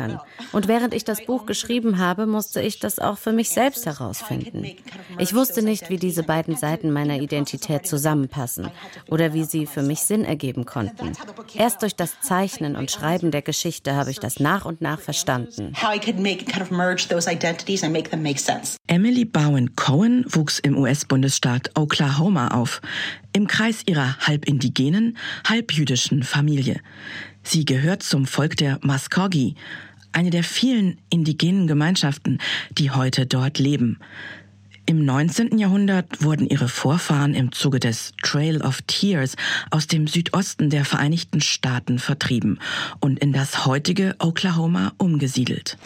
kann. Und während ich das Buch geschrieben habe, musste ich das auch für mich selbst herausfinden. Ich wusste nicht, wie diese beiden Seiten meiner Identität zusammenpassen oder wie sie für mich Sinn ergeben konnten. Erst durch das Zeichnen und Schreiben der Geschichte habe ich das nach und nach verstanden. Emily Bowen Cohen wuchs im US-Bundesstaat Oklahoma auf, im Kreis ihrer halb indigenen, halb jüdischen Familie. Sie gehört zum Volk der Muskogee, eine der vielen indigenen Gemeinschaften, die heute dort leben. Im 19. Jahrhundert wurden ihre Vorfahren im Zuge des Trail of Tears aus dem Südosten der Vereinigten Staaten vertrieben und in das heutige Oklahoma umgesiedelt.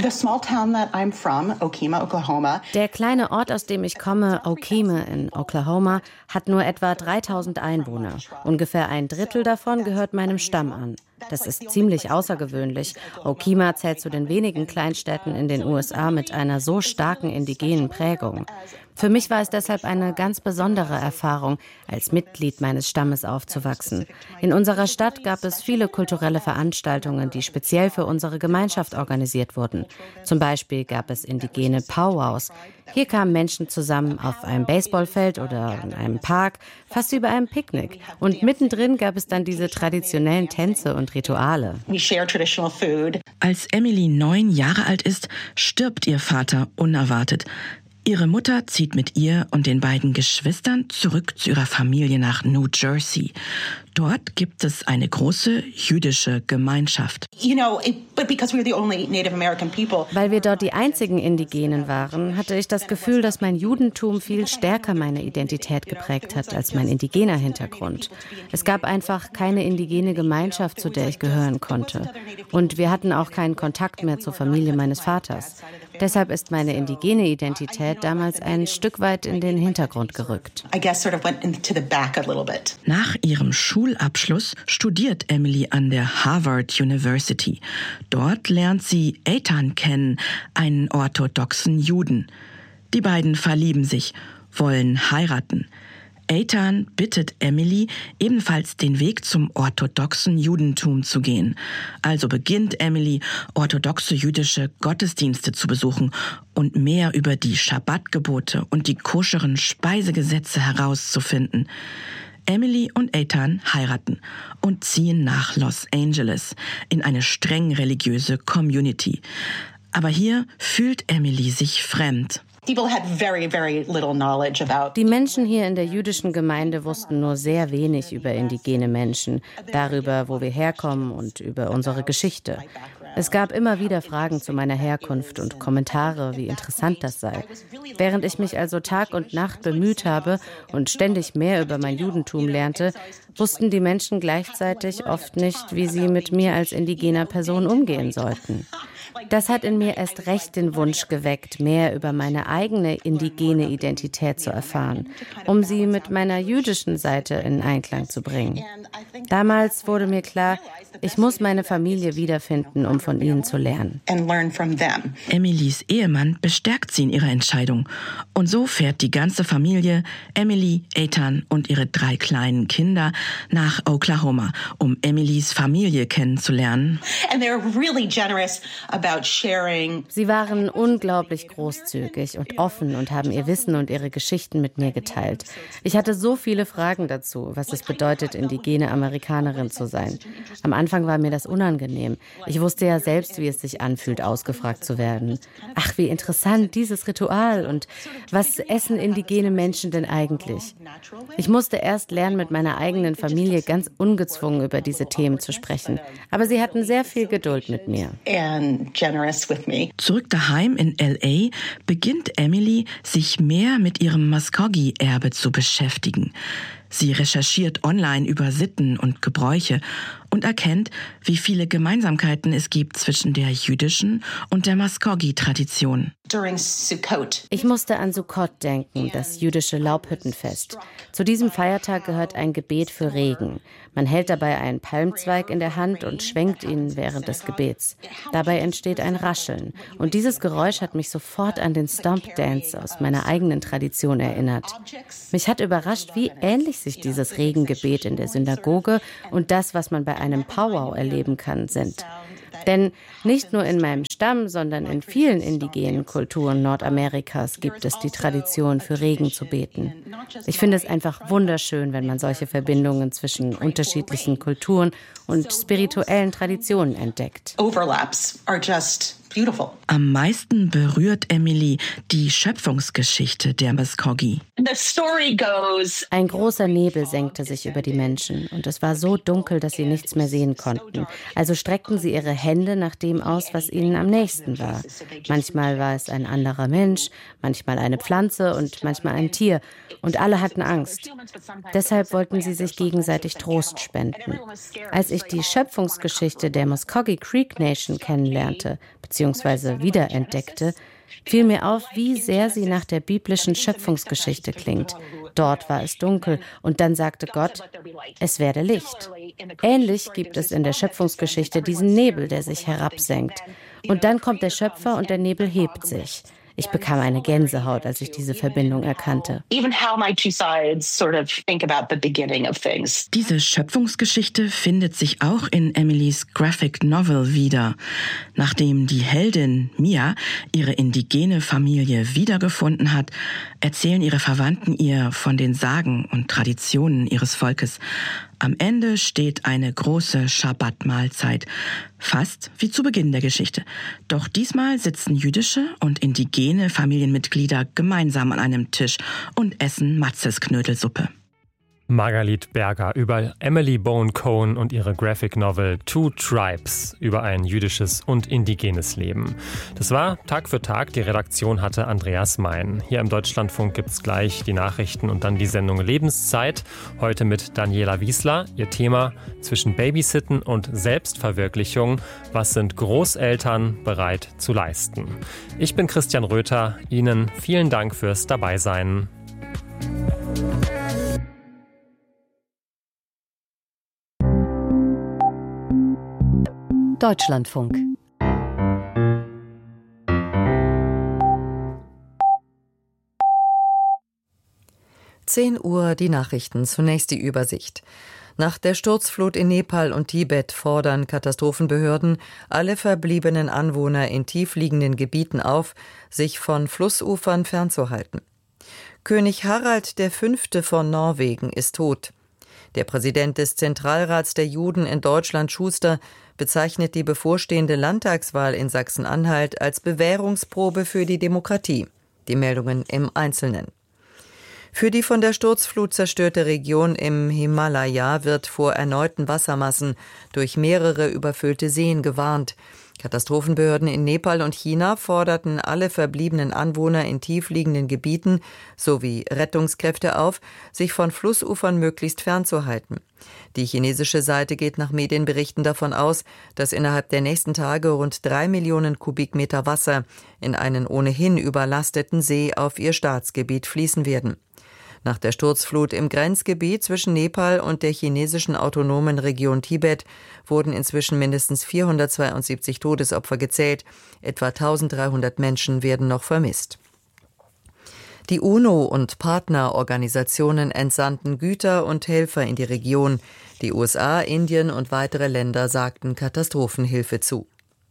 Der kleine Ort, aus dem ich komme, Okemah in Oklahoma, hat nur etwa 3000 Einwohner. Ungefähr ein Drittel davon gehört meinem Stamm an. Das ist ziemlich außergewöhnlich. Okemah zählt zu den wenigen Kleinstädten in den USA mit einer so starken indigenen Prägung. Für mich war es deshalb eine ganz besondere Erfahrung, als Mitglied meines Stammes aufzuwachsen. In unserer Stadt gab es viele kulturelle Veranstaltungen, die speziell für unsere Gemeinschaft organisiert wurden. Zum Beispiel gab es indigene Powwows. Hier kamen Menschen zusammen auf einem Baseballfeld oder in einem Park, fast wie bei einem Picknick. Und mittendrin gab es dann diese traditionellen Tänze und Rituale. Als Emily 9 Jahre alt ist, stirbt ihr Vater unerwartet. Ihre Mutter zieht mit ihr und den beiden Geschwistern zurück zu ihrer Familie nach New Jersey. Dort gibt es eine große jüdische Gemeinschaft. Weil wir dort die einzigen Indigenen waren, hatte ich das Gefühl, dass mein Judentum viel stärker meine Identität geprägt hat als mein indigener Hintergrund. Es gab einfach keine indigene Gemeinschaft, zu der ich gehören konnte. Und wir hatten auch keinen Kontakt mehr zur Familie meines Vaters. Deshalb ist meine indigene Identität damals ein Stück weit in den Hintergrund gerückt. Nach ihrem Schulabschluss studiert Emily an der Harvard University. Dort lernt sie Eitan kennen, einen orthodoxen Juden. Die beiden verlieben sich, wollen heiraten. Eitan bittet Emily, ebenfalls den Weg zum orthodoxen Judentum zu gehen. Also beginnt Emily, orthodoxe jüdische Gottesdienste zu besuchen und mehr über die Schabbatgebote und die koscheren Speisegesetze herauszufinden. Emily und Eitan heiraten und ziehen nach Los Angeles in eine streng religiöse Community. Aber hier fühlt Emily sich fremd. Die Menschen hier in der jüdischen Gemeinde wussten nur sehr wenig über indigene Menschen, darüber, wo wir herkommen und über unsere Geschichte. Es gab immer wieder Fragen zu meiner Herkunft und Kommentare, wie interessant das sei. Während ich mich also Tag und Nacht bemüht habe und ständig mehr über mein Judentum lernte, wussten die Menschen gleichzeitig oft nicht, wie sie mit mir als indigener Person umgehen sollten. Das hat in mir erst recht den Wunsch geweckt, mehr über meine eigene indigene Identität zu erfahren, um sie mit meiner jüdischen Seite in Einklang zu bringen. Damals wurde mir klar, ich muss meine Familie wiederfinden, um von ihnen zu lernen. Emilys Ehemann bestärkt sie in ihrer Entscheidung. Und so fährt die ganze Familie, Emily, Eitan und ihre 3 kleinen Kinder, nach Oklahoma, um Emilys Familie kennenzulernen. Sie waren unglaublich großzügig und offen und haben ihr Wissen und ihre Geschichten mit mir geteilt. Ich hatte so viele Fragen dazu, was es bedeutet, indigene Amerikanerin zu sein. Am Anfang war mir das unangenehm. Ich wusste ja selbst, wie es sich anfühlt, ausgefragt zu werden. Ach, wie interessant, dieses Ritual und was essen indigene Menschen denn eigentlich? Ich musste erst lernen, mit meiner eigenen Familie ganz ungezwungen über diese Themen zu sprechen. Aber sie hatten sehr viel Geduld mit mir. Zurück daheim in L.A. beginnt Emily, sich mehr mit ihrem Muskogee-Erbe zu beschäftigen. Sie recherchiert online über Sitten und Gebräuche und erkennt, wie viele Gemeinsamkeiten es gibt zwischen der jüdischen und der Muskogee-Tradition. Ich musste an Sukkot denken, das jüdische Laubhüttenfest. Zu diesem Feiertag gehört ein Gebet für Regen. Man hält dabei einen Palmzweig in der Hand und schwenkt ihn während des Gebets. Dabei entsteht ein Rascheln. Und dieses Geräusch hat mich sofort an den Stomp Dance aus meiner eigenen Tradition erinnert. Mich hat überrascht, wie ähnlich sich dieses Regengebet in der Synagoge und das, was man bei einem Powwow erleben kann, sind. Denn nicht nur in meinem Stamm, sondern in vielen indigenen Kulturen Nordamerikas gibt es die Tradition, für Regen zu beten. Ich finde es einfach wunderschön, wenn man solche Verbindungen zwischen unterschiedlichen Kulturen und spirituellen Traditionen entdeckt. Overlaps are just beautiful. Am meisten berührt Emily die Schöpfungsgeschichte der Muskogee. The story goes. Ein großer Nebel senkte sich über die Menschen und es war so dunkel, dass sie nichts mehr sehen konnten. Also streckten sie ihre Hände nach dem aus, was ihnen am nächsten war. Manchmal war es ein anderer Mensch, manchmal eine Pflanze und manchmal ein Tier. Und alle hatten Angst. Deshalb wollten sie sich gegenseitig Trost spenden. Als ich die Schöpfungsgeschichte der Muskogee Creek Nation kennenlernte, beziehungsweise wiederentdeckte, fiel mir auf, wie sehr sie nach der biblischen Schöpfungsgeschichte klingt. Dort war es dunkel und dann sagte Gott, es werde Licht. Ähnlich gibt es in der Schöpfungsgeschichte diesen Nebel, der sich herabsenkt. Und dann kommt der Schöpfer und der Nebel hebt sich. Ich bekam eine Gänsehaut, als ich diese Verbindung erkannte. Diese Schöpfungsgeschichte findet sich auch in Emilys Graphic Novel wieder. Nachdem die Heldin Mia ihre indigene Familie wiedergefunden hat, erzählen ihre Verwandten ihr von den Sagen und Traditionen ihres Volkes. Am Ende steht eine große Schabbat-Mahlzeit, fast wie zu Beginn der Geschichte. Doch diesmal sitzen jüdische und indigene Familienmitglieder gemeinsam an einem Tisch und essen Matzesknödelsuppe. Margalit Berger über Emily Bone Cohen und ihre Graphic Novel Two Tribes über ein jüdisches und indigenes Leben. Das war Tag für Tag. Die Redaktion hatte Andreas Mein. Hier im Deutschlandfunk gibt's gleich die Nachrichten und dann die Sendung Lebenszeit. Heute mit Daniela Wiesler. Ihr Thema: zwischen Babysitten und Selbstverwirklichung. Was sind Großeltern bereit zu leisten? Ich bin Christian Röther. Ihnen vielen Dank fürs Dabeisein. Deutschlandfunk. Uhr, die Nachrichten. Zunächst die Übersicht. Nach der Sturzflut in Nepal und Tibet fordern Katastrophenbehörden alle verbliebenen Anwohner in tiefliegenden Gebieten auf, sich von Flussufern fernzuhalten. König Harald V. von Norwegen ist tot. Der Präsident des Zentralrats der Juden in Deutschland, Schuster, bezeichnet die bevorstehende Landtagswahl in Sachsen-Anhalt als Bewährungsprobe für die Demokratie. Die Meldungen im Einzelnen. Für die von der Sturzflut zerstörte Region im Himalaya wird vor erneuten Wassermassen durch mehrere überfüllte Seen gewarnt. Katastrophenbehörden in Nepal und China forderten alle verbliebenen Anwohner in tiefliegenden Gebieten sowie Rettungskräfte auf, sich von Flussufern möglichst fernzuhalten. Die chinesische Seite geht nach Medienberichten davon aus, dass innerhalb der nächsten Tage rund 3 Millionen Kubikmeter Wasser in einen ohnehin überlasteten See auf ihr Staatsgebiet fließen werden. Nach der Sturzflut im Grenzgebiet zwischen Nepal und der chinesischen autonomen Region Tibet wurden inzwischen mindestens 472 Todesopfer gezählt. Etwa 1300 Menschen werden noch vermisst. Die UNO und Partnerorganisationen entsandten Güter und Helfer in die Region. Die USA, Indien und weitere Länder sagten Katastrophenhilfe zu.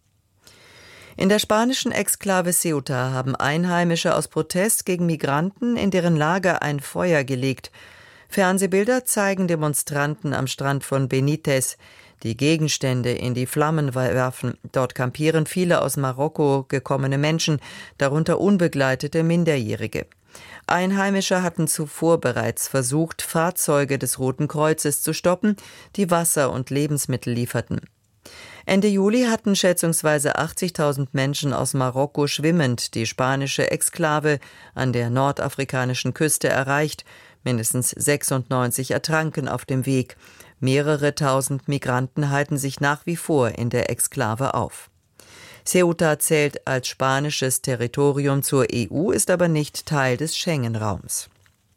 In der spanischen Exklave Ceuta haben Einheimische aus Protest gegen Migranten in deren Lager ein Feuer gelegt. Fernsehbilder zeigen Demonstranten am Strand von Benítez, die Gegenstände in die Flammen werfen. Dort kampieren viele aus Marokko gekommene Menschen, darunter unbegleitete Minderjährige. Einheimische hatten zuvor bereits versucht, Fahrzeuge des Roten Kreuzes zu stoppen, die Wasser und Lebensmittel lieferten. Ende Juli hatten schätzungsweise 80.000 Menschen aus Marokko schwimmend die spanische Exklave an der nordafrikanischen Küste erreicht. Mindestens 96 ertranken auf dem Weg. Mehrere tausend Migranten halten sich nach wie vor in der Exklave auf. Ceuta zählt als spanisches Territorium zur EU, ist aber nicht Teil des Schengen-Raums.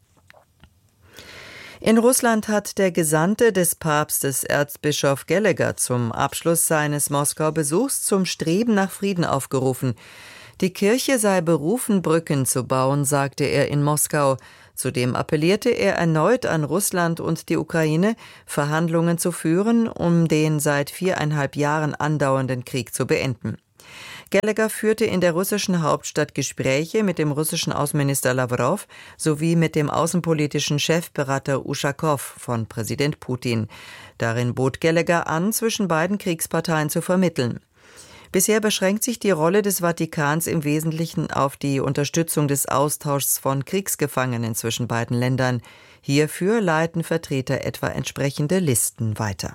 In Russland hat der Gesandte des Papstes, Erzbischof Gallagher, zum Abschluss seines Moskau-Besuchs zum Streben nach Frieden aufgerufen. Die Kirche sei berufen, Brücken zu bauen, sagte er in Moskau. Zudem appellierte er erneut an Russland und die Ukraine, Verhandlungen zu führen, um den seit 4,5 Jahren andauernden Krieg zu beenden. Gallagher führte in der russischen Hauptstadt Gespräche mit dem russischen Außenminister Lawrow sowie mit dem außenpolitischen Chefberater Uschakow von Präsident Putin. Darin bot Gallagher an, zwischen beiden Kriegsparteien zu vermitteln. Bisher beschränkt sich die Rolle des Vatikans im Wesentlichen auf die Unterstützung des Austauschs von Kriegsgefangenen zwischen beiden Ländern. Hierfür leiten Vertreter etwa entsprechende Listen weiter.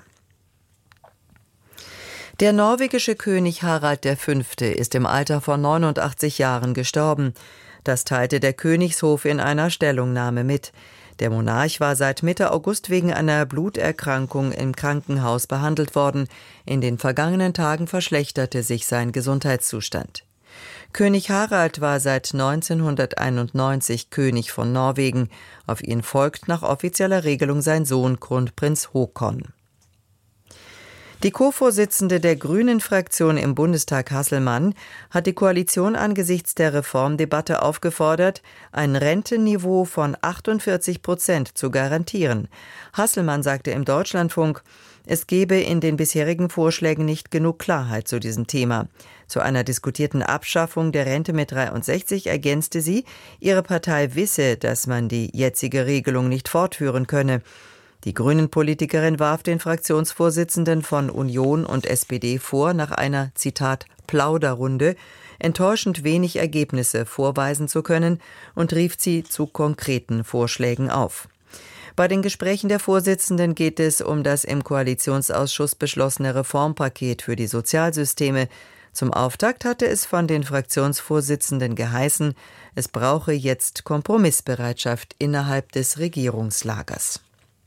Der norwegische König Harald V. ist im Alter von 89 Jahren gestorben. Das teilte der Königshof in einer Stellungnahme mit. Der Monarch war seit Mitte August wegen einer Bluterkrankung im Krankenhaus behandelt worden. In den vergangenen Tagen verschlechterte sich sein Gesundheitszustand. König Harald war seit 1991 König von Norwegen. Auf ihn folgt nach offizieller Regelung sein Sohn Kronprinz Haakon. Die Co-Vorsitzende der Grünen-Fraktion im Bundestag, Hasselmann, hat die Koalition angesichts der Reformdebatte aufgefordert, ein Rentenniveau von 48% zu garantieren. Hasselmann sagte im Deutschlandfunk, es gebe in den bisherigen Vorschlägen nicht genug Klarheit zu diesem Thema. Zu einer diskutierten Abschaffung der Rente mit 63 ergänzte sie, ihre Partei wisse, dass man die jetzige Regelung nicht fortführen könne. Die Grünen-Politikerin warf den Fraktionsvorsitzenden von Union und SPD vor, nach einer, Zitat, Plauderrunde enttäuschend wenig Ergebnisse vorweisen zu können und rief sie zu konkreten Vorschlägen auf. Bei den Gesprächen der Vorsitzenden geht es um das im Koalitionsausschuss beschlossene Reformpaket für die Sozialsysteme. Zum Auftakt hatte es von den Fraktionsvorsitzenden geheißen, es brauche jetzt Kompromissbereitschaft innerhalb des Regierungslagers.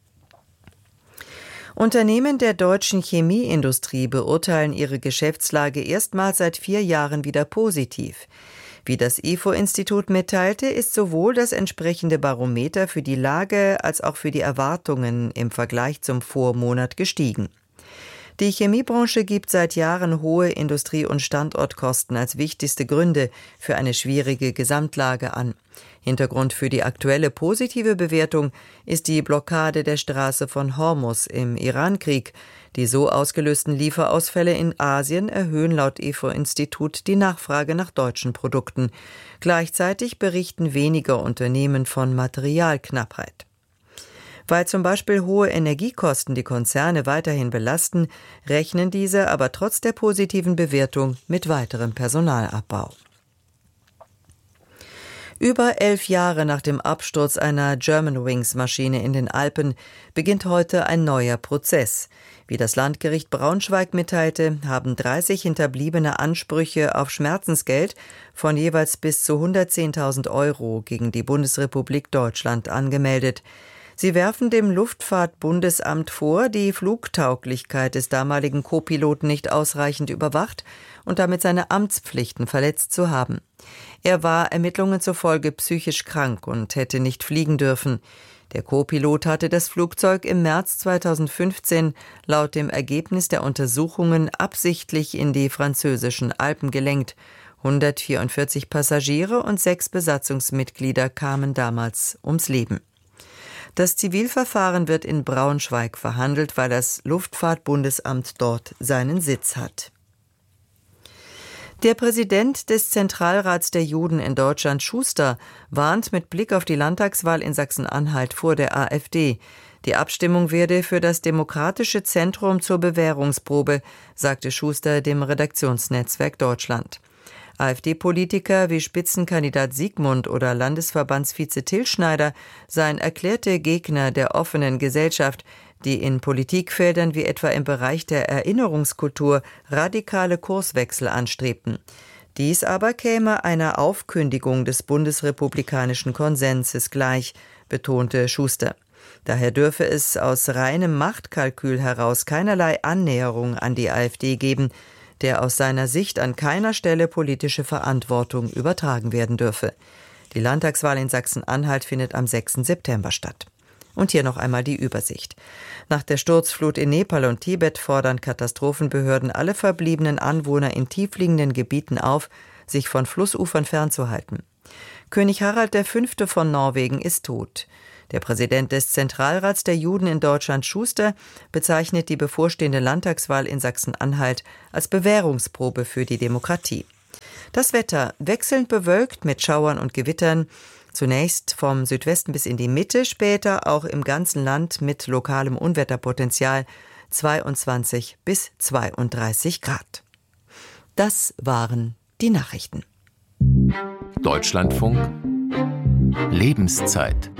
Unternehmen der deutschen Chemieindustrie beurteilen ihre Geschäftslage erstmals seit 4 Jahren wieder positiv. Wie das IFO-Institut mitteilte, ist sowohl das entsprechende Barometer für die Lage als auch für die Erwartungen im Vergleich zum Vormonat gestiegen. Die Chemiebranche gibt seit Jahren hohe Industrie- und Standortkosten als wichtigste Gründe für eine schwierige Gesamtlage an. Hintergrund für die aktuelle positive Bewertung ist die Blockade der Straße von Hormuz im Irankrieg. Die so ausgelösten Lieferausfälle in Asien erhöhen laut IFO-Institut die Nachfrage nach deutschen Produkten. Gleichzeitig berichten weniger Unternehmen von Materialknappheit. Weil zum Beispiel hohe Energiekosten die Konzerne weiterhin belasten, rechnen diese aber trotz der positiven Bewertung mit weiterem Personalabbau. Über 11 Jahre nach dem Absturz einer Germanwings-Maschine in den Alpen beginnt heute ein neuer Prozess. Wie das Landgericht Braunschweig mitteilte, haben 30 Hinterbliebene Ansprüche auf Schmerzensgeld von jeweils bis zu 110.000 € gegen die Bundesrepublik Deutschland angemeldet. Sie werfen dem Luftfahrtbundesamt vor, die Flugtauglichkeit des damaligen Co-Piloten nicht ausreichend überwacht und damit seine Amtspflichten verletzt zu haben. Er war Ermittlungen zufolge psychisch krank und hätte nicht fliegen dürfen. Der Co-Pilot hatte das Flugzeug im März 2015 laut dem Ergebnis der Untersuchungen absichtlich in die französischen Alpen gelenkt. 144 Passagiere und 6 Besatzungsmitglieder kamen damals ums Leben. Das Zivilverfahren wird in Braunschweig verhandelt, weil das Luftfahrtbundesamt dort seinen Sitz hat. Der Präsident des Zentralrats der Juden in Deutschland, Schuster, warnt mit Blick auf die Landtagswahl in Sachsen-Anhalt vor der AfD. Die Abstimmung werde für das demokratische Zentrum zur Bewährungsprobe, sagte Schuster dem Redaktionsnetzwerk Deutschland. AfD-Politiker wie Spitzenkandidat Siegmund oder Landesverbandsvize Till Schneider seien erklärte Gegner der offenen Gesellschaft, die in Politikfeldern wie etwa im Bereich der Erinnerungskultur radikale Kurswechsel anstrebten. Dies aber käme einer Aufkündigung des bundesrepublikanischen Konsenses gleich, betonte Schuster. Daher dürfe es aus reinem Machtkalkül heraus keinerlei Annäherung an die AfD geben, der aus seiner Sicht an keiner Stelle politische Verantwortung übertragen werden dürfe. Die Landtagswahl in Sachsen-Anhalt findet am 6. September statt. Und hier noch einmal die Übersicht. Nach der Sturzflut in Nepal und Tibet fordern Katastrophenbehörden alle verbliebenen Anwohner in tiefliegenden Gebieten auf, sich von Flussufern fernzuhalten. König Harald V. von Norwegen ist tot. Der Präsident des Zentralrats der Juden in Deutschland, Schuster, bezeichnet die bevorstehende Landtagswahl in Sachsen-Anhalt als Bewährungsprobe für die Demokratie. Das Wetter wechselnd bewölkt mit Schauern und Gewittern, zunächst vom Südwesten bis in die Mitte, später auch im ganzen Land mit lokalem Unwetterpotenzial 22 bis 32 Grad. Das waren die Nachrichten. Deutschlandfunk Lebenszeit.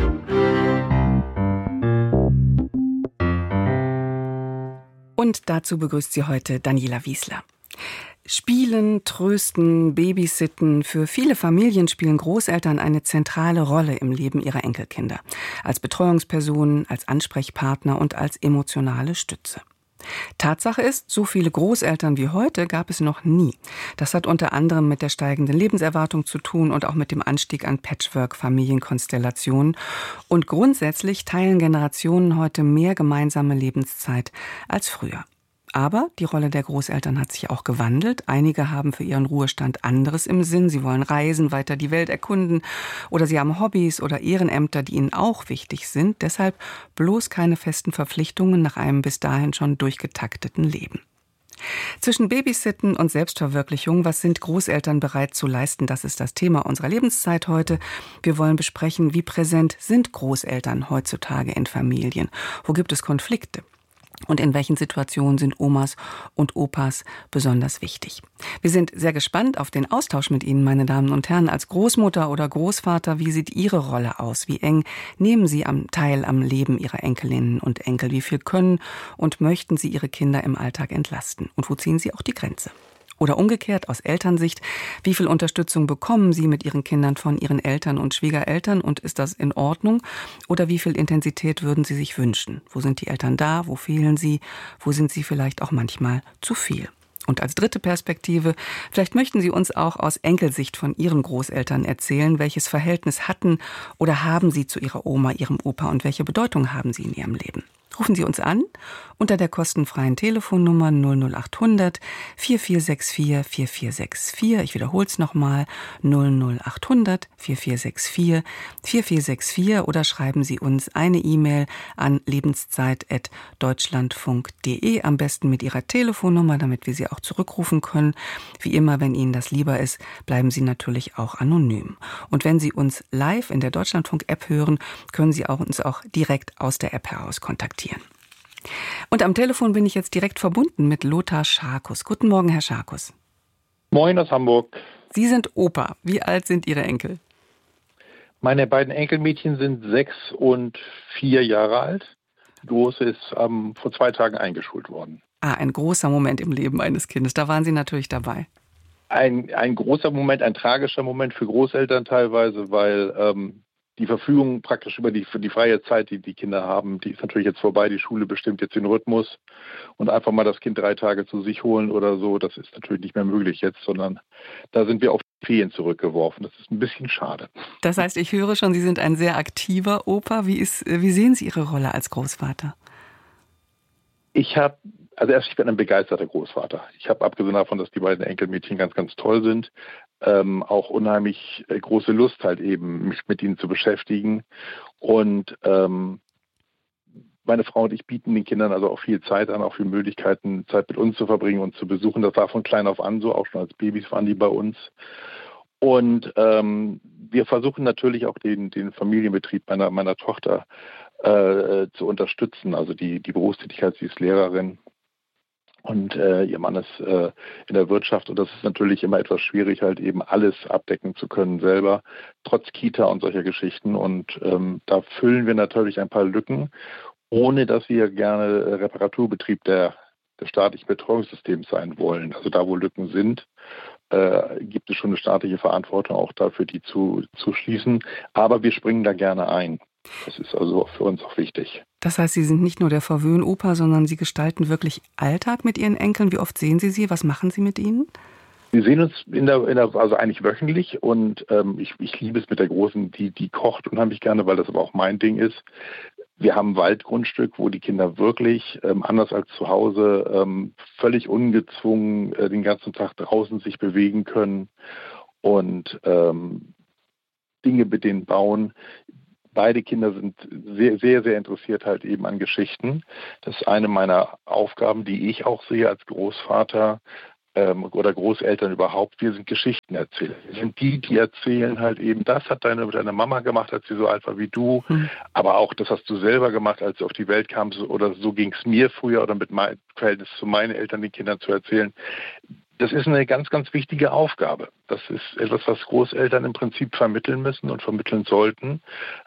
Und dazu begrüßt sie heute Daniela Wiesler. Spielen, trösten, babysitten. Für viele Familien spielen Großeltern eine zentrale Rolle im Leben ihrer Enkelkinder. Als Betreuungspersonen, als Ansprechpartner und als emotionale Stütze. Tatsache ist, so viele Großeltern wie heute gab es noch nie. Das hat unter anderem mit der steigenden Lebenserwartung zu tun und auch mit dem Anstieg an Patchwork-Familienkonstellationen. Und grundsätzlich teilen Generationen heute mehr gemeinsame Lebenszeit als früher. Aber die Rolle der Großeltern hat sich auch gewandelt. Einige haben für ihren Ruhestand anderes im Sinn. Sie wollen reisen, weiter die Welt erkunden oder sie haben Hobbys oder Ehrenämter, die ihnen auch wichtig sind. Deshalb bloß keine festen Verpflichtungen nach einem bis dahin schon durchgetakteten Leben. Zwischen Babysitten und Selbstverwirklichung, was sind Großeltern bereit zu leisten? Das ist das Thema unserer Lebenszeit heute. Wir wollen besprechen, wie präsent sind Großeltern heutzutage in Familien? Wo gibt es Konflikte? Und in welchen Situationen sind Omas und Opas besonders wichtig? Wir sind sehr gespannt auf den Austausch mit Ihnen, meine Damen und Herren. Als Großmutter oder Großvater, wie sieht Ihre Rolle aus? Wie eng nehmen Sie teil am Leben Ihrer Enkelinnen und Enkel? Wie viel können und möchten Sie Ihre Kinder im Alltag entlasten? Und wo ziehen Sie auch die Grenze? Oder umgekehrt aus Elternsicht, wie viel Unterstützung bekommen Sie mit Ihren Kindern von Ihren Eltern und Schwiegereltern und ist das in Ordnung? Oder wie viel Intensität würden Sie sich wünschen? Wo sind die Eltern da? Wo fehlen sie? Wo sind sie vielleicht auch manchmal zu viel? Und als dritte Perspektive, vielleicht möchten Sie uns auch aus Enkelsicht von Ihren Großeltern erzählen, welches Verhältnis hatten oder haben Sie zu Ihrer Oma, Ihrem Opa und welche Bedeutung haben sie in Ihrem Leben? Rufen Sie uns an unter der kostenfreien Telefonnummer 00800 4464 4464. Ich wiederhole es nochmal, 00800 4464 4464 oder schreiben Sie uns eine E-Mail an lebenszeit@deutschlandfunk.de, am besten mit Ihrer Telefonnummer, damit wir Sie auch zurückrufen können. Wie immer, wenn Ihnen das lieber ist, bleiben Sie natürlich auch anonym. Und wenn Sie uns live in der Deutschlandfunk-App hören, können Sie uns auch direkt aus der App heraus kontaktieren. Und am Telefon bin ich jetzt direkt verbunden mit Lothar Scharkus. Guten Morgen, Herr Scharkus. Moin aus Hamburg. Sie sind Opa. Wie alt sind Ihre Enkel? Meine beiden Enkelmädchen sind 6 und 4 Jahre alt. Die Große ist vor 2 Tagen eingeschult worden. Ein großer Moment im Leben eines Kindes. Da waren Sie natürlich dabei. Ein großer Moment, ein tragischer Moment für Großeltern teilweise, weil die Verfügung praktisch über die freie Zeit, die die Kinder haben, die ist natürlich jetzt vorbei. Die Schule bestimmt jetzt den Rhythmus. Und einfach mal das Kind 3 Tage zu sich holen oder so, das ist natürlich nicht mehr möglich jetzt, sondern da sind wir auf Ferien zurückgeworfen. Das ist ein bisschen schade. Das heißt, ich höre schon, Sie sind ein sehr aktiver Opa. Wie sehen Sie Ihre Rolle als Großvater? Ich bin ein begeisterter Großvater. Ich habe, abgesehen davon, dass die beiden Enkelmädchen ganz, ganz toll sind, auch unheimlich große Lust halt eben, mich mit ihnen zu beschäftigen. Und meine Frau und ich bieten den Kindern also auch viel Zeit an, auch viele Möglichkeiten, Zeit mit uns zu verbringen und zu besuchen. Das war von klein auf an so, auch schon als Babys waren die bei uns. Und wir versuchen natürlich auch den Familienbetrieb meiner Tochter zu unterstützen. Also die Berufstätigkeit, sie ist Lehrerin. Und ihr Mann ist in der Wirtschaft und das ist natürlich immer etwas schwierig, halt eben alles abdecken zu können selber, trotz Kita und solcher Geschichten. Und da füllen wir natürlich ein paar Lücken, ohne dass wir gerne Reparaturbetrieb des staatlichen Betreuungssystems sein wollen. Also da, wo Lücken sind, gibt es schon eine staatliche Verantwortung auch dafür, die zu schließen. Aber wir springen da gerne ein. Das ist also für uns auch wichtig. Das heißt, Sie sind nicht nur der Verwöhn-Opa, sondern Sie gestalten wirklich Alltag mit Ihren Enkeln. Wie oft sehen Sie sie? Was machen Sie mit ihnen? Wir sehen uns also eigentlich wöchentlich und ich liebe es mit der Großen, die kocht unheimlich gerne, weil das aber auch mein Ding ist. Wir haben ein Waldgrundstück, wo die Kinder wirklich, anders als zu Hause, völlig ungezwungen den ganzen Tag draußen sich bewegen können und Dinge mit denen bauen. Beide Kinder sind sehr, sehr, sehr interessiert halt eben an Geschichten. Das ist eine meiner Aufgaben, die ich auch sehe als Großvater oder Großeltern überhaupt. Wir sind Geschichtenerzähler. Wir sind die erzählen halt eben, das hat deine Mama gemacht, als sie so alt war wie du. Aber auch, das hast du selber gemacht, als du auf die Welt kamst. Oder so ging es mir früher oder mit meinem Verhältnis zu meinen Eltern, den Kindern zu erzählen. Das ist eine ganz, ganz wichtige Aufgabe. Das ist etwas, was Großeltern im Prinzip vermitteln müssen und vermitteln sollten,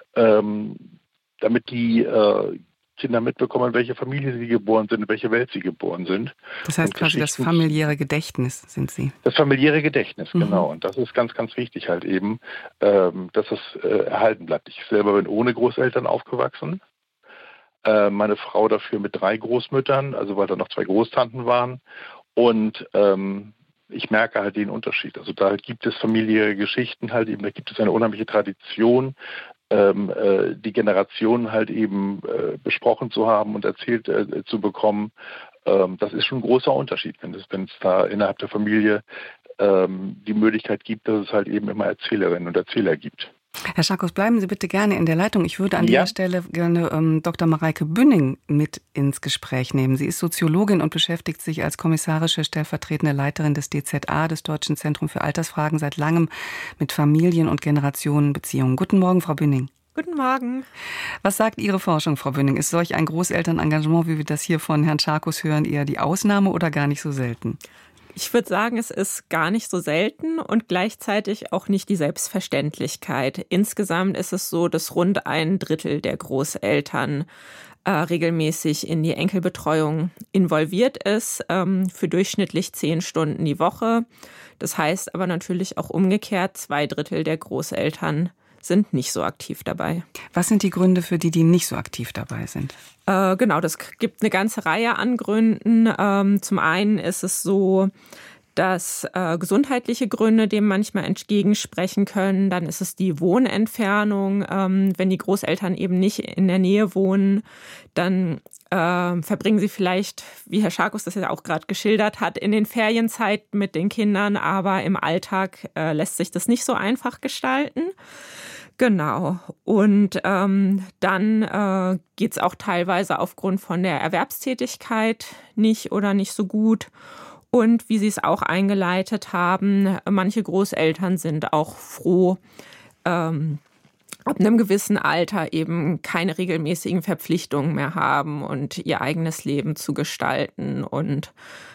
damit die Kinder mitbekommen, welche Familie sie geboren sind, in welche Welt sie geboren sind. Das heißt quasi das familiäre Gedächtnis sind Sie. Das familiäre Gedächtnis, genau. Und das ist ganz, ganz wichtig halt eben, dass es erhalten bleibt. Ich selber bin ohne Großeltern aufgewachsen. Meine Frau dafür mit 3 Großmüttern, also weil da noch 2 Großtanten waren. Und ich merke halt den Unterschied. Also da gibt es familiäre Geschichten halt eben, da gibt es eine unheimliche Tradition, die Generationen halt eben besprochen zu haben und erzählt zu bekommen. Das ist schon ein großer Unterschied, wenn es da innerhalb der Familie die Möglichkeit gibt, dass es halt eben immer Erzählerinnen und Erzähler gibt. Herr Scharkus, bleiben Sie bitte gerne in der Leitung. Ich würde an dieser Stelle gerne Dr. Mareike Bünning mit ins Gespräch nehmen. Sie ist Soziologin und beschäftigt sich als kommissarische stellvertretende Leiterin des DZA, des Deutschen Zentrums für Altersfragen, seit langem mit Familien- und Generationenbeziehungen. Guten Morgen, Frau Bünning. Guten Morgen. Was sagt Ihre Forschung, Frau Bünning? Ist solch ein Großelternengagement, wie wir das hier von Herrn Scharkus hören, eher die Ausnahme oder gar nicht so selten? Ich würde sagen, es ist gar nicht so selten und gleichzeitig auch nicht die Selbstverständlichkeit. Insgesamt ist es so, dass rund 1/3 der Großeltern regelmäßig in die Enkelbetreuung involviert ist, für durchschnittlich 10 Stunden die Woche. Das heißt aber natürlich auch umgekehrt, 2/3 der Großeltern sind nicht so aktiv dabei. Was sind die Gründe für die nicht so aktiv dabei sind? Genau, das gibt eine ganze Reihe an Gründen. Zum einen ist es so, dass gesundheitliche Gründe dem manchmal entgegensprechen können. Dann ist es die Wohnentfernung. Wenn die Großeltern eben nicht in der Nähe wohnen, dann verbringen sie vielleicht, wie Herr Scharkus das ja auch gerade geschildert hat, in den Ferienzeiten mit den Kindern, aber im Alltag lässt sich das nicht so einfach gestalten. Genau. Und dann geht es auch teilweise aufgrund von der Erwerbstätigkeit nicht oder nicht so gut. Und wie Sie es auch eingeleitet haben, manche Großeltern sind auch froh, ab einem gewissen Alter eben keine regelmäßigen Verpflichtungen mehr haben und ihr eigenes Leben zu gestalten und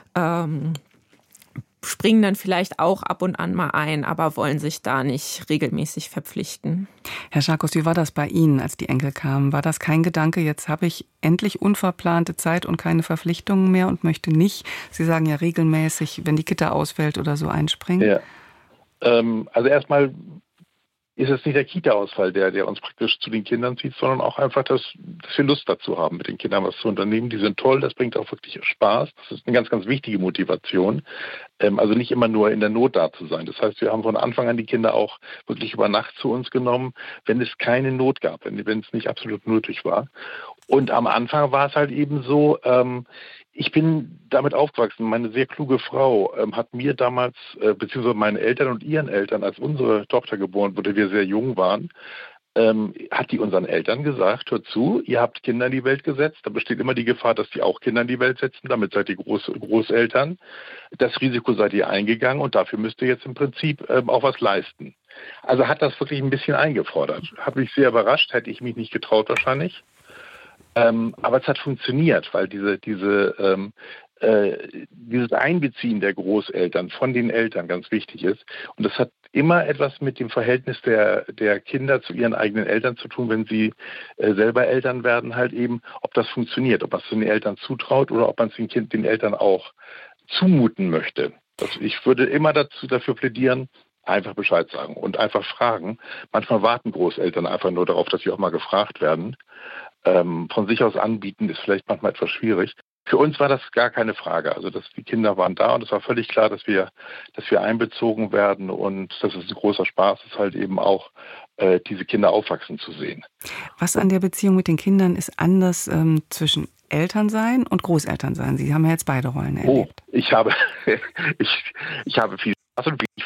springen dann vielleicht auch ab und an mal ein, aber wollen sich da nicht regelmäßig verpflichten. Herr Scharkus, wie war das bei Ihnen, als die Enkel kamen? War das kein Gedanke, jetzt habe ich endlich unverplante Zeit und keine Verpflichtungen mehr und möchte nicht, Sie sagen ja regelmäßig, wenn die Kita ausfällt oder so, einspringen? Ja. Also erstmal ist es nicht der Kita-Ausfall, der uns praktisch zu den Kindern zieht, sondern auch einfach, dass wir Lust dazu haben, mit den Kindern was zu unternehmen. Die sind toll, das bringt auch wirklich Spaß. Das ist eine ganz, ganz wichtige Motivation. Also nicht immer nur in der Not da zu sein. Das heißt, wir haben von Anfang an die Kinder auch wirklich über Nacht zu uns genommen, wenn es keine Not gab, wenn es nicht absolut nötig war. Und am Anfang war es halt eben so, ich bin damit aufgewachsen. Meine sehr kluge Frau hat mir damals, beziehungsweise meinen Eltern und ihren Eltern, als unsere Tochter geboren wurde, wir sehr jung waren, hat die unseren Eltern gesagt, hört zu, ihr habt Kinder in die Welt gesetzt, da besteht immer die Gefahr, dass die auch Kinder in die Welt setzen, damit seid ihr Großeltern. Das Risiko seid ihr eingegangen und dafür müsst ihr jetzt im Prinzip auch was leisten. Also hat das wirklich ein bisschen eingefordert. Hat mich sehr überrascht, hätte ich mich nicht getraut wahrscheinlich. Aber es hat funktioniert, weil dieses Einbeziehen der Großeltern von den Eltern ganz wichtig ist. Und das hat immer etwas mit dem Verhältnis der Kinder zu ihren eigenen Eltern zu tun, wenn sie selber Eltern werden, halt eben, ob das funktioniert, ob man es den Eltern zutraut oder ob man es den Eltern auch zumuten möchte. Also ich würde immer dafür plädieren, einfach Bescheid sagen und einfach fragen. Manchmal warten Großeltern einfach nur darauf, dass sie auch mal gefragt werden. Von sich aus anbieten ist vielleicht manchmal etwas schwierig. Für uns war das gar keine Frage. Also die Kinder waren da und es war völlig klar, dass wir einbezogen werden und dass es ein großer Spaß ist, halt eben auch diese Kinder aufwachsen zu sehen. Was an der Beziehung mit den Kindern ist anders zwischen Elternsein und Großelternsein? Sie haben ja jetzt beide Rollen erlebt. Ich habe viel Spaß und wenig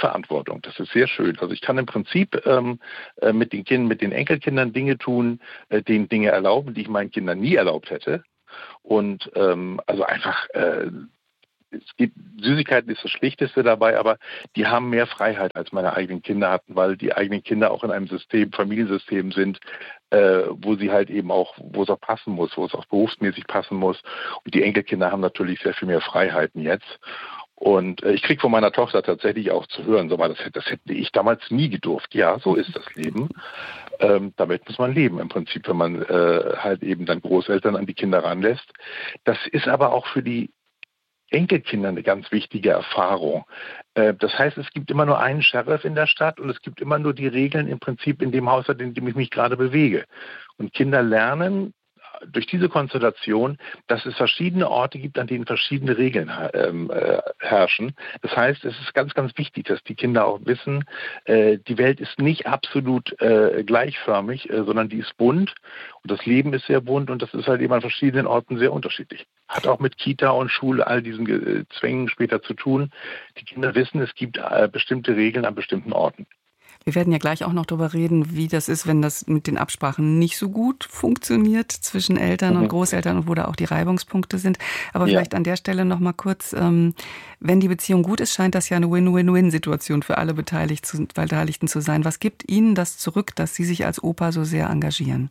Eigenverantwortung. Das ist sehr schön. Also ich kann im Prinzip mit den Enkelkindern Dinge tun, denen Dinge erlauben, die ich meinen Kindern nie erlaubt hätte. Und also einfach Süßigkeiten ist das Schlichteste dabei, aber die haben mehr Freiheit, als meine eigenen Kinder hatten, weil die eigenen Kinder auch in einem Familiensystem sind, wo sie halt eben auch, wo es auch passen muss, wo es auch berufsmäßig passen muss. Und die Enkelkinder haben natürlich sehr viel mehr Freiheiten jetzt. Und ich kriege von meiner Tochter tatsächlich auch zu hören, so, das hätte ich damals nie gedurft. Ja, so ist das Leben. Damit muss man leben im Prinzip, wenn man halt eben dann Großeltern an die Kinder ranlässt. Das ist aber auch für die Enkelkinder eine ganz wichtige Erfahrung. Das heißt, es gibt immer nur einen Sheriff in der Stadt und es gibt immer nur die Regeln im Prinzip in dem Haushalt, in dem ich mich gerade bewege. Und Kinder lernen durch diese Konstellation, dass es verschiedene Orte gibt, an denen verschiedene Regeln herrschen. Das heißt, es ist ganz, ganz wichtig, dass die Kinder auch wissen, die Welt ist nicht absolut gleichförmig, sondern die ist bunt und das Leben ist sehr bunt und das ist halt eben an verschiedenen Orten sehr unterschiedlich. Hat auch mit Kita und Schule, all diesen Zwängen später zu tun. Die Kinder wissen, es gibt bestimmte Regeln an bestimmten Orten. Wir werden ja gleich auch noch darüber reden, wie das ist, wenn das mit den Absprachen nicht so gut funktioniert zwischen Eltern und Großeltern und wo da auch die Reibungspunkte sind. Aber vielleicht an der Stelle noch mal kurz, wenn die Beziehung gut ist, scheint das ja eine Win-Win-Win-Situation für alle Beteiligten zu sein. Was gibt Ihnen das zurück, dass Sie sich als Opa so sehr engagieren?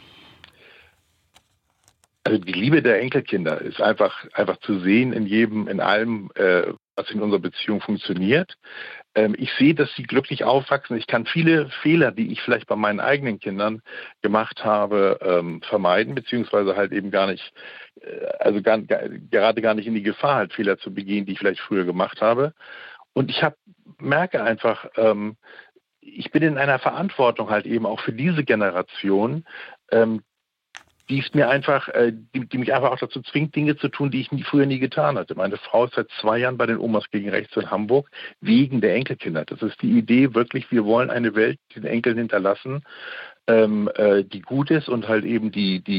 Also die Liebe der Enkelkinder ist einfach zu sehen in allem, was in unserer Beziehung funktioniert. Ich sehe, dass sie glücklich aufwachsen. Ich kann viele Fehler, die ich vielleicht bei meinen eigenen Kindern gemacht habe, vermeiden, beziehungsweise halt eben gar nicht in die Gefahr, halt Fehler zu begehen, die ich vielleicht früher gemacht habe. Und ich merke einfach, ich bin in einer Verantwortung halt eben auch für diese Generation, die mich einfach auch dazu zwingt, Dinge zu tun, die ich früher nie getan hatte. Meine Frau ist seit 2 Jahren bei den Omas gegen Rechts in Hamburg wegen der Enkelkinder. Das ist die Idee wirklich, wir wollen eine Welt den Enkeln hinterlassen, die gut ist und halt eben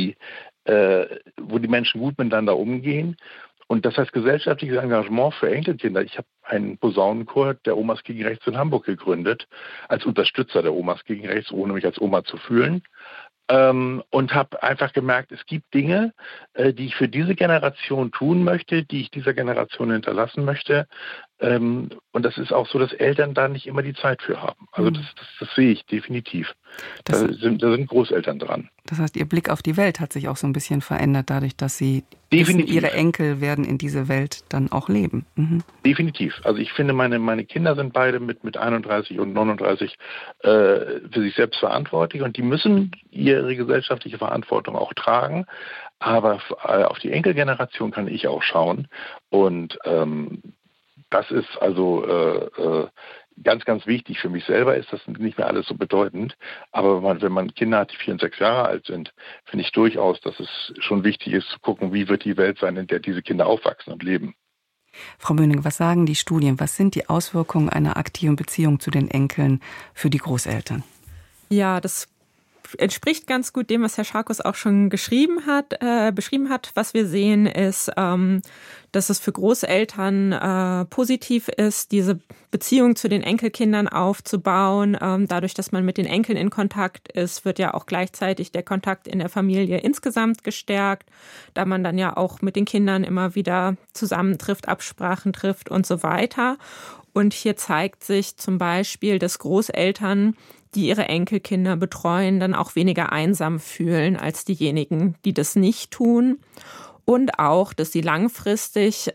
wo die Menschen gut miteinander umgehen. Und das heißt gesellschaftliches Engagement für Enkelkinder. Ich habe einen Posaunenchor der Omas gegen Rechts in Hamburg gegründet, als Unterstützer der Omas gegen Rechts, ohne mich als Oma zu fühlen. Und habe einfach gemerkt, es gibt Dinge, die ich für diese Generation tun möchte, die ich dieser Generation hinterlassen möchte. Und das ist auch so, dass Eltern da nicht immer die Zeit für haben. Also das sehe ich definitiv. Da sind Großeltern dran. Das heißt, Ihr Blick auf die Welt hat sich auch so ein bisschen verändert, dadurch, dass Sie wissen, Ihre Enkel werden in diese Welt dann auch leben. Mhm. Definitiv. Also ich finde, meine Kinder sind beide mit 31 und 39 für sich selbst verantwortlich und die müssen ihre gesellschaftliche Verantwortung auch tragen. Aber auf die Enkelgeneration kann ich auch schauen. Und das ist also ganz, ganz wichtig. Für mich selber ist das nicht mehr alles so bedeutend. Aber wenn man Kinder hat, die 4 und 6 Jahre alt sind, finde ich durchaus, dass es schon wichtig ist zu gucken, wie wird die Welt sein, in der diese Kinder aufwachsen und leben. Frau Böning, was sagen die Studien? Was sind die Auswirkungen einer aktiven Beziehung zu den Enkeln für die Großeltern? Ja, das entspricht ganz gut dem, was Herr Scharkus auch schon beschrieben hat. Was wir sehen, ist, dass es für Großeltern positiv ist, diese Beziehung zu den Enkelkindern aufzubauen. Dadurch, dass man mit den Enkeln in Kontakt ist, wird ja auch gleichzeitig der Kontakt in der Familie insgesamt gestärkt, da man dann ja auch mit den Kindern immer wieder zusammentrifft, Absprachen trifft und so weiter. Und hier zeigt sich zum Beispiel, dass Großeltern, die ihre Enkelkinder betreuen, dann auch weniger einsam fühlen als diejenigen, die das nicht tun. Und auch, dass sie langfristig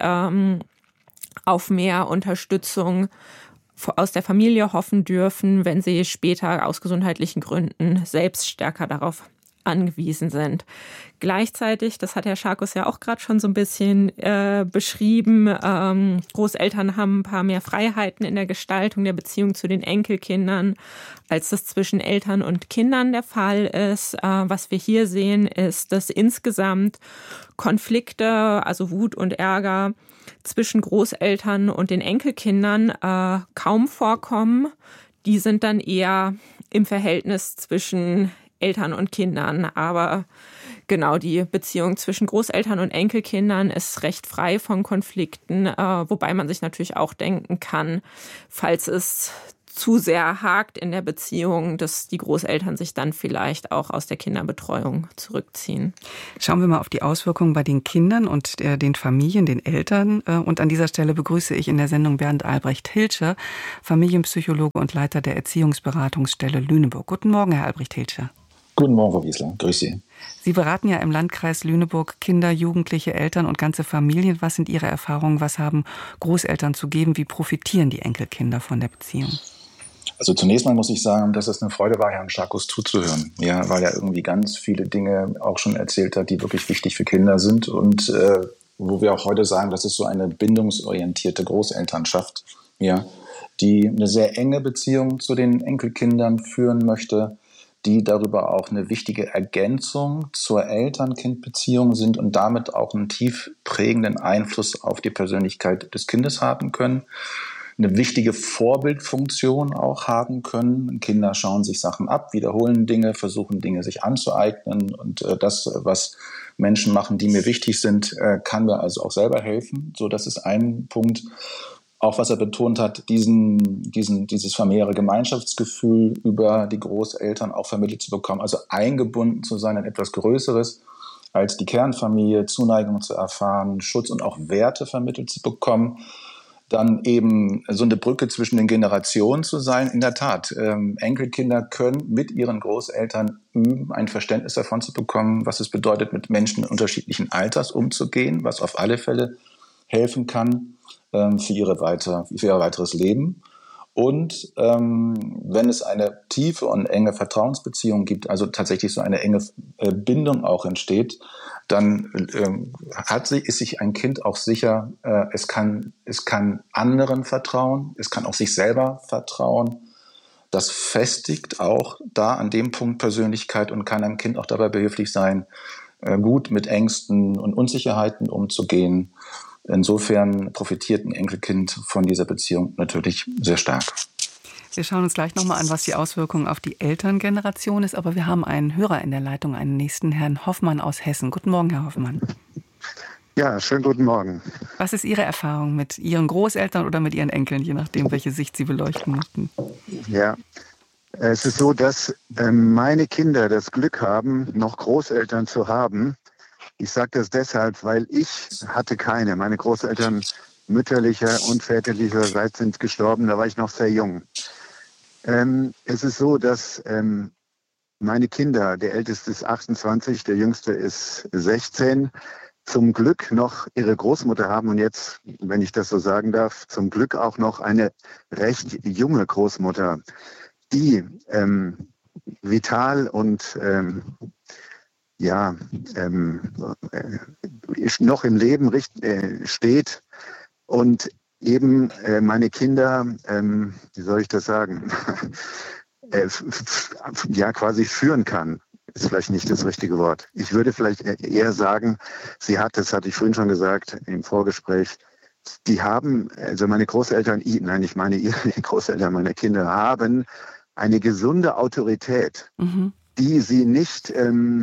auf mehr Unterstützung aus der Familie hoffen dürfen, wenn sie später aus gesundheitlichen Gründen selbst stärker darauf angewiesen sind. Gleichzeitig, das hat Herr Scharkus ja auch gerade schon so ein bisschen beschrieben, Großeltern haben ein paar mehr Freiheiten in der Gestaltung der Beziehung zu den Enkelkindern, als das zwischen Eltern und Kindern der Fall ist. Was wir hier sehen, ist, dass insgesamt Konflikte, also Wut und Ärger zwischen Großeltern und den Enkelkindern kaum vorkommen. Die sind dann eher im Verhältnis zwischen Eltern und Kindern. Aber Genau, die Beziehung zwischen Großeltern und Enkelkindern ist recht frei von Konflikten, wobei man sich natürlich auch denken kann, falls es zu sehr hakt in der Beziehung, dass die Großeltern sich dann vielleicht auch aus der Kinderbetreuung zurückziehen. Schauen wir mal auf die Auswirkungen bei den Kindern und den Familien, den Eltern. Und an dieser Stelle begrüße ich in der Sendung Bernd Albrecht-Hilscher, Familienpsychologe und Leiter der Erziehungsberatungsstelle Lüneburg. Guten Morgen, Herr Albrecht-Hilscher. Guten Morgen, Frau Wiesler. Grüß Sie. Sie beraten ja im Landkreis Lüneburg Kinder, Jugendliche, Eltern und ganze Familien. Was sind Ihre Erfahrungen? Was haben Großeltern zu geben? Wie profitieren die Enkelkinder von der Beziehung? Also zunächst mal muss ich sagen, dass es eine Freude war, Herrn Scharkus zuzuhören. Ja, weil er irgendwie ganz viele Dinge auch schon erzählt hat, die wirklich wichtig für Kinder sind und wo wir auch heute sagen, das ist so eine bindungsorientierte Großelternschaft, ja, die eine sehr enge Beziehung zu den Enkelkindern führen möchte, die darüber auch eine wichtige Ergänzung zur Eltern-Kind-Beziehung sind und damit auch einen tief prägenden Einfluss auf die Persönlichkeit des Kindes haben können. Eine wichtige Vorbildfunktion auch haben können. Kinder schauen sich Sachen ab, wiederholen Dinge, versuchen Dinge sich anzueignen und das, was Menschen machen, die mir wichtig sind, kann mir also auch selber helfen. So, das ist ein Punkt. Auch was er betont hat, dieses familiäre Gemeinschaftsgefühl über die Großeltern auch vermittelt zu bekommen, also eingebunden zu sein in etwas Größeres als die Kernfamilie, Zuneigung zu erfahren, Schutz und auch Werte vermittelt zu bekommen. Dann eben so eine Brücke zwischen den Generationen zu sein. In der Tat, Enkelkinder können mit ihren Großeltern üben, ein Verständnis davon zu bekommen, was es bedeutet, mit Menschen unterschiedlichen Alters umzugehen, was auf alle Fälle helfen kann für ihr weiteres Leben. Und wenn es eine tiefe und enge Vertrauensbeziehung gibt, also tatsächlich so eine enge Bindung auch entsteht, dann ist sich ein Kind auch sicher, es kann anderen vertrauen, es kann auch sich selber vertrauen. Das festigt auch da an dem Punkt Persönlichkeit und kann einem Kind auch dabei behilflich sein, gut mit Ängsten und Unsicherheiten umzugehen. Insofern profitiert ein Enkelkind von dieser Beziehung natürlich sehr stark. Wir schauen uns gleich nochmal an, was die Auswirkung auf die Elterngeneration ist. Aber wir haben einen Hörer in der Leitung, einen nächsten, Herrn Hoffmann aus Hessen. Guten Morgen, Herr Hoffmann. Ja, schönen guten Morgen. Was ist Ihre Erfahrung mit Ihren Großeltern oder mit Ihren Enkeln, je nachdem, welche Sicht Sie beleuchten möchten? Ja, es ist so, dass meine Kinder das Glück haben, noch Großeltern zu haben. Ich sage das deshalb, weil ich hatte keine. Meine Großeltern mütterlicher und väterlicherseits sind gestorben, da war ich noch sehr jung. Es ist so, dass meine Kinder, der älteste ist 28, der jüngste ist 16, zum Glück noch ihre Großmutter haben und jetzt, wenn ich das so sagen darf, zum Glück auch noch eine recht junge Großmutter, die vital und noch im Leben steht und eben meine Kinder, wie soll ich das sagen, quasi führen kann. Ist vielleicht nicht das richtige Wort. Ich würde vielleicht eher sagen, das hatte ich vorhin schon gesagt im Vorgespräch, die haben, also meine Großeltern, ich meine ihre Großeltern, meine Kinder haben eine gesunde Autorität, die sie nicht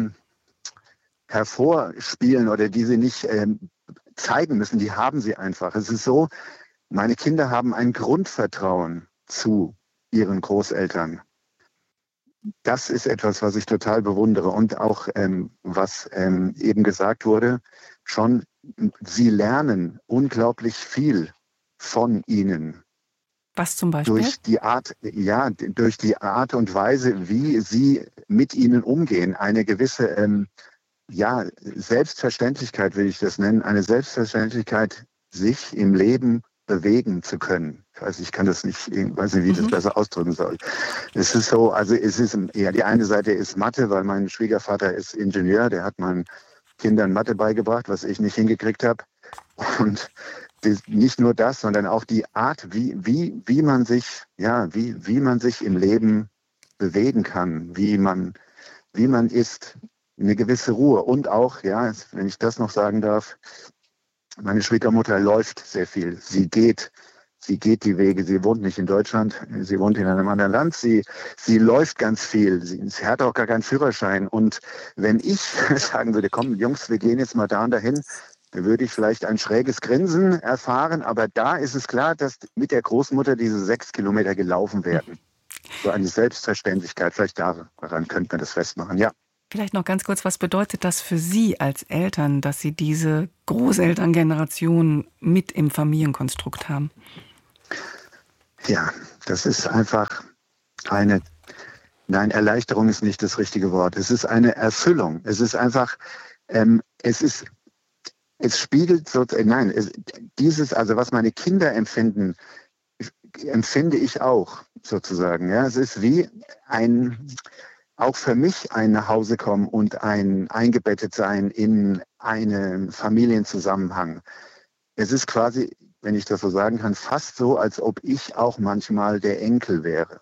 hervorspielen oder die sie nicht zeigen müssen, die haben sie einfach. Es ist so, meine Kinder haben ein Grundvertrauen zu ihren Großeltern. Das ist etwas, was ich total bewundere. Und auch, was eben gesagt wurde, schon, sie lernen unglaublich viel von ihnen. Was zum Beispiel? Durch die Art und Weise, wie sie mit ihnen umgehen. Eine gewisse Selbstverständlichkeit will ich das nennen. Eine Selbstverständlichkeit, sich im Leben bewegen zu können. Ich kann das nicht, weiß nicht, wie ich das besser ausdrücken soll. Es ist so, also es ist, die eine Seite ist Mathe, weil mein Schwiegervater ist Ingenieur, der hat meinen Kindern Mathe beigebracht, was ich nicht hingekriegt habe. Und nicht nur das, sondern auch die Art, wie man sich im Leben bewegen kann, wie man ist, eine gewisse Ruhe. Und auch, wenn ich das noch sagen darf, meine Schwiegermutter läuft sehr viel. Sie Sie geht die Wege, sie wohnt nicht in Deutschland, sie wohnt in einem anderen Land, sie läuft ganz viel, sie hat auch gar keinen Führerschein. Und wenn ich sagen würde, komm Jungs, wir gehen jetzt mal da und dahin, dann würde ich vielleicht ein schräges Grinsen erfahren. Aber da ist es klar, dass mit der Großmutter diese 6 Kilometer gelaufen werden. So eine Selbstverständlichkeit, vielleicht daran könnte man das festmachen, ja. Vielleicht noch ganz kurz, was bedeutet das für Sie als Eltern, dass Sie diese Großelterngeneration mit im Familienkonstrukt haben? Ja, das ist einfach Erleichterung ist nicht das richtige Wort. Es ist eine Erfüllung. Es ist einfach, es spiegelt so, also was meine Kinder empfinden, empfinde ich auch sozusagen. Ja, es ist wie auch für mich ein Nachhausekommen und ein eingebettet sein in einen Familienzusammenhang. Es ist quasi, wenn ich das so sagen kann, fast so, als ob ich auch manchmal der Enkel wäre.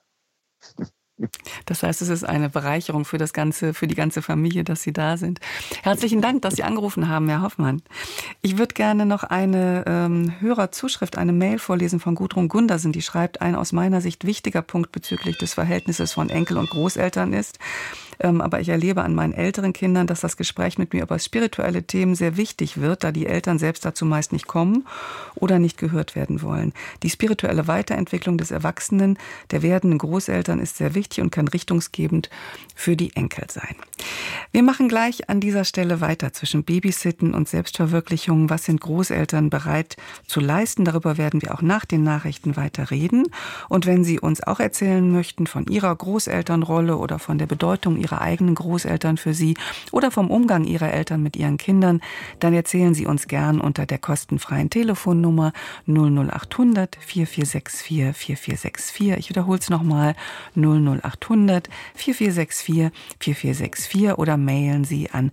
Das heißt, es ist eine Bereicherung für die ganze Familie, dass Sie da sind. Herzlichen Dank, dass Sie angerufen haben, Herr Hoffmann. Ich würde gerne noch eine Hörerzuschrift, eine Mail vorlesen von Gudrun Gundersen, die schreibt, ein aus meiner Sicht wichtiger Punkt bezüglich des Verhältnisses von Enkel und Großeltern ist, aber ich erlebe an meinen älteren Kindern, dass das Gespräch mit mir über spirituelle Themen sehr wichtig wird, da die Eltern selbst dazu meist nicht kommen oder nicht gehört werden wollen. Die spirituelle Weiterentwicklung des Erwachsenen, der werdenden Großeltern ist sehr wichtig und kann richtungsgebend für die Enkel sein. Wir machen gleich an dieser Stelle weiter zwischen Babysitten und Selbstverwirklichung. Was sind Großeltern bereit zu leisten? Darüber werden wir auch nach den Nachrichten weiter reden. Und wenn Sie uns auch erzählen möchten von Ihrer Großelternrolle oder von der Bedeutung Ihrer eigenen Großeltern für Sie oder vom Umgang Ihrer Eltern mit Ihren Kindern, dann erzählen Sie uns gern unter der kostenfreien Telefonnummer 00800 4464 4464. Ich wiederhole es nochmal, 00800 4464 4464 oder mailen Sie an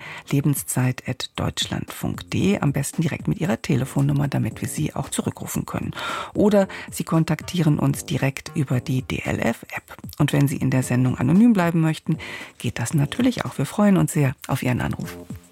lebenszeit@deutschlandfunk.de, am besten direkt mit Ihrer Telefonnummer, damit wir Sie auch zurückrufen können. Oder Sie kontaktieren uns direkt über die DLF-App. Und wenn Sie in der Sendung anonym bleiben möchten, geht das natürlich auch. Wir freuen uns sehr auf Ihren Anruf.